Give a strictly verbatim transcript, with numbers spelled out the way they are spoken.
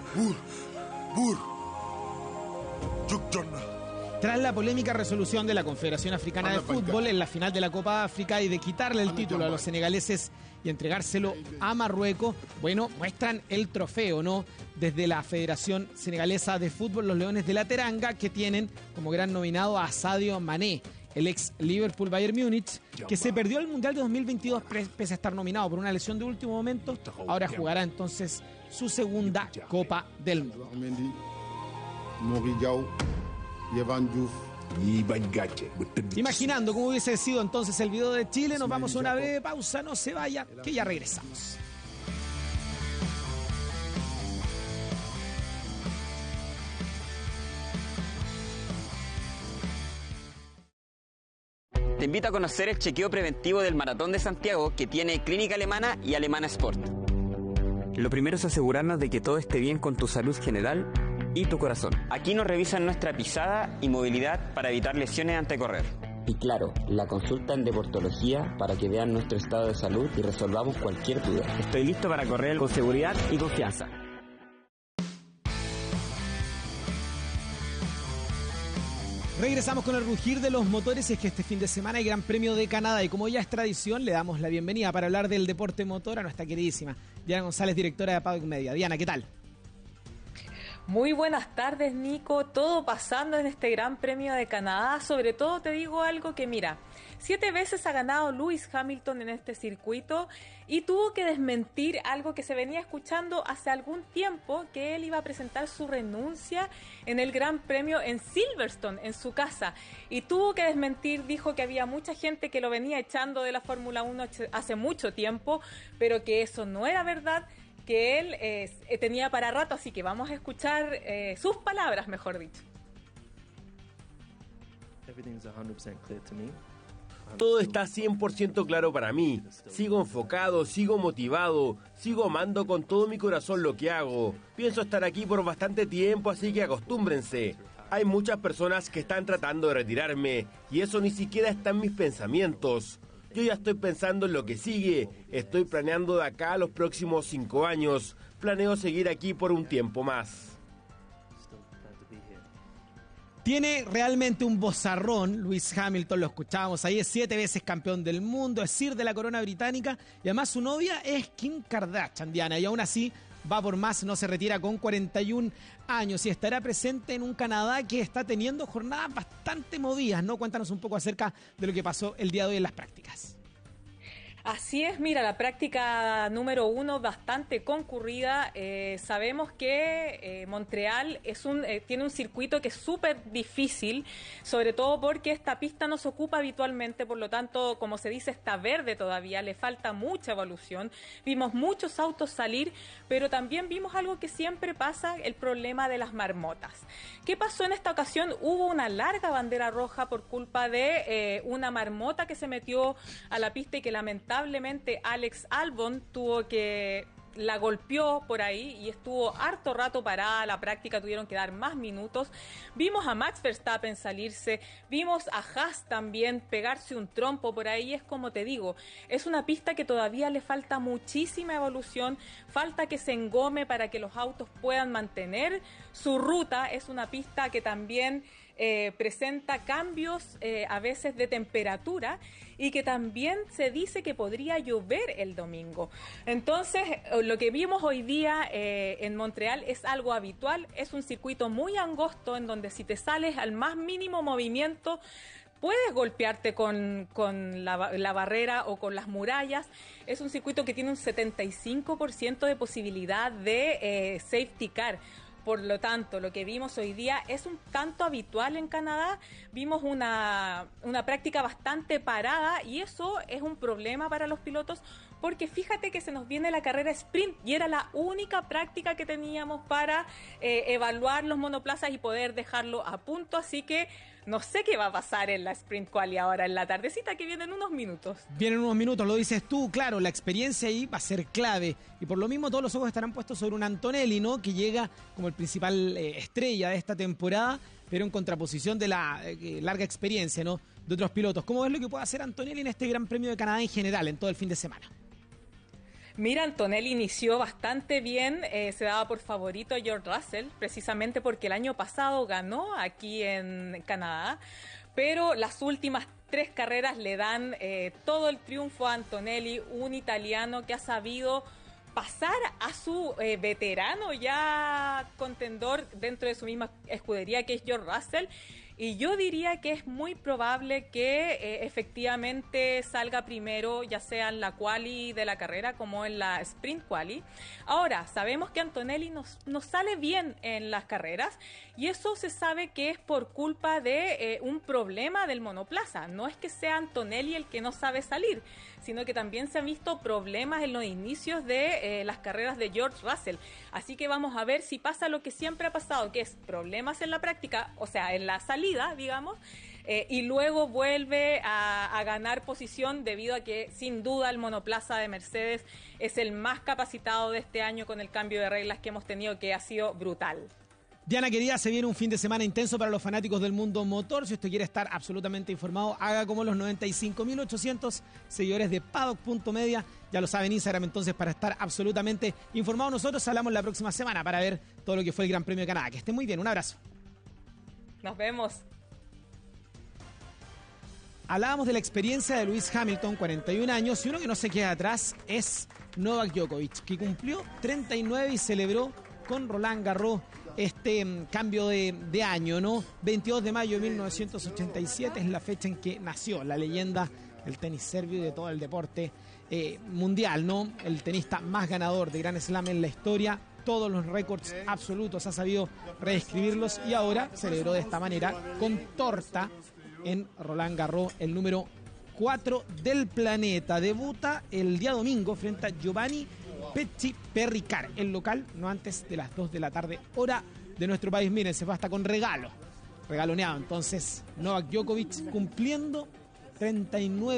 Bur, bur, Tras la polémica resolución de la Confederación Africana de Fútbol en la final de la Copa África y de quitarle el título a los senegaleses y entregárselo a Marruecos, bueno, muestran el trofeo, ¿no? Desde la Federación Senegalesa de Fútbol, los Leones de la Teranga, que tienen como gran nominado a Sadio Mané, el ex Liverpool Bayern Múnich, que se perdió el Mundial de dos mil veintidós pese a estar nominado por una lesión de último momento. Ahora jugará entonces su segunda Copa del Mundo. Imaginando cómo hubiese sido entonces el video de Chile, nos vamos a una breve pausa, no se vaya, que ya regresamos. Te invito a conocer el chequeo preventivo del Maratón de Santiago que tiene Clínica Alemana y Alemana Sport. Lo primero es asegurarnos de que todo esté bien con tu salud general y tu corazón. Aquí nos revisan nuestra pisada y movilidad para evitar lesiones ante correr. Y claro, la consulta en deportología para que vean nuestro estado de salud y resolvamos cualquier duda. Estoy listo para correr con seguridad y confianza. Regresamos con el rugir de los motores, y es que este fin de semana hay Gran Premio de Canadá y como ya es tradición, le damos la bienvenida para hablar del deporte motor a nuestra queridísima Diana González, directora de Paddock Media. Diana, ¿qué tal? Muy buenas tardes, Nico. Todo pasando en este Gran Premio de Canadá. Sobre todo te digo algo que, mira, siete veces ha ganado Lewis Hamilton en este circuito y tuvo que desmentir algo que se venía escuchando hace algún tiempo, que él iba a presentar su renuncia en el Gran Premio en Silverstone, en su casa. Y tuvo que desmentir, dijo que había mucha gente que lo venía echando de la Fórmula uno hace mucho tiempo, pero que eso no era verdad, que él eh, tenía para rato, así que vamos a escuchar eh, sus palabras, mejor dicho. Todo está cien por ciento claro para mí. Sigo enfocado, sigo motivado, sigo amando con todo mi corazón lo que hago. Pienso estar aquí por bastante tiempo, así que acostúmbrense. Hay muchas personas que están tratando de retirarme y eso ni siquiera está en mis pensamientos. Yo ya estoy pensando en lo que sigue, estoy planeando de acá a los próximos cinco años, planeo seguir aquí por un tiempo más. Tiene realmente un vozarrón, Lewis Hamilton, lo escuchábamos ahí, es siete veces campeón del mundo, es Sir de la corona británica y además su novia es Kim Kardashian, Diana, y aún así va por más, no se retira con cuarenta y un años y estará presente en un Canadá que está teniendo jornadas bastante movidas, ¿no? Cuéntanos un poco acerca de lo que pasó el día de hoy en las prácticas. Así es, mira, la práctica número uno bastante concurrida. Eh, sabemos que eh, Montreal es un eh, tiene un circuito que es súper difícil, sobre todo porque esta pista no se ocupa habitualmente, por lo tanto, como se dice, está verde todavía, le falta mucha evolución. Vimos muchos autos salir, pero también vimos algo que siempre pasa, el problema de las marmotas. ¿Qué pasó en esta ocasión? Hubo una larga bandera roja por culpa de eh, una marmota que se metió a la pista y que lamentablemente Lamentablemente Alex Albon tuvo que la golpeó por ahí y estuvo harto rato parada la práctica, tuvieron que dar más minutos. Vimos a Max Verstappen salirse, vimos a Haas también pegarse un trompo por ahí. Es como te digo, es una pista que todavía le falta muchísima evolución, falta que se engome para que los autos puedan mantener su ruta. Es una pista que también Eh, presenta cambios eh, a veces de temperatura y que también se dice que podría llover el domingo. Entonces, lo que vimos hoy día eh, en Montreal es algo habitual, es un circuito muy angosto en donde si te sales al más mínimo movimiento puedes golpearte con, con la, la barrera o con las murallas. Es un circuito que tiene un setenta y cinco por ciento de posibilidad de eh, safety car. Por lo tanto, lo que vimos hoy día es un tanto habitual en Canadá. Vimos una, una práctica bastante parada y eso es un problema para los pilotos porque fíjate que se nos viene la carrera sprint y era la única práctica que teníamos para eh, evaluar los monoplazas y poder dejarlo a punto. Así que no sé qué va a pasar en la sprint quali ahora en la tardecita, que vienen unos minutos. Vienen unos minutos, lo dices tú, claro, la experiencia ahí va a ser clave y por lo mismo todos los ojos estarán puestos sobre un Antonelli, ¿no? Que llega como el principal eh, estrella de esta temporada, pero en contraposición de la eh, larga experiencia, ¿no? De otros pilotos. ¿Cómo ves lo que puede hacer Antonelli en este Gran Premio de Canadá en general, en todo el fin de semana? Mira, Antonelli inició bastante bien, eh, se daba por favorito a George Russell, precisamente porque el año pasado ganó aquí en Canadá, pero las últimas tres carreras le dan eh, todo el triunfo a Antonelli, un italiano que ha sabido pasar a su eh, veterano ya contendor dentro de su misma escudería, que es George Russell. Y yo diría que es muy probable que eh, efectivamente salga primero, ya sea en la quali de la carrera como en la sprint quali. Ahora, sabemos que Antonelli nos, nos sale bien en las carreras y eso se sabe que es por culpa de eh, un problema del monoplaza. No es que sea Antonelli el que no sabe salir, sino que también se han visto problemas en los inicios de eh, las carreras de George Russell. Así que vamos a ver si pasa lo que siempre ha pasado, que es problemas en la práctica, o sea, en la salida, digamos, eh, y luego vuelve a, a ganar posición debido a que sin duda el monoplaza de Mercedes es el más capacitado de este año con el cambio de reglas que hemos tenido, que ha sido brutal. Diana querida, se viene un fin de semana intenso para los fanáticos del mundo motor. Si usted quiere estar absolutamente informado, haga como los noventa y cinco mil ochocientos seguidores de Paddock punto media. Ya lo saben, Instagram, entonces, para estar absolutamente informado. Nosotros hablamos la próxima semana para ver todo lo que fue el Gran Premio de Canadá. Que estén muy bien, un abrazo. Nos vemos. Hablábamos de la experiencia de Lewis Hamilton, cuarenta y un años, y uno que no se queda atrás es Novak Djokovic, que cumplió treinta y nueve y celebró con Roland Garros este um, cambio de, de año, ¿no? veintidós de mayo de mil novecientos ochenta y siete es la fecha en que nació la leyenda del tenis serbio y de todo el deporte eh, mundial, ¿no? El tenista más ganador de Grand Slam en la historia. Todos los récords absolutos ha sabido reescribirlos y ahora celebró de esta manera con torta en Roland Garros, el número cuatro del planeta. Debuta el día domingo frente a Giovanni Pecci Perricar, el local, no antes de las dos de la tarde, hora de nuestro país. Miren, se va hasta con regalo, regaloneado. Entonces, Novak Djokovic cumpliendo treinta y nueve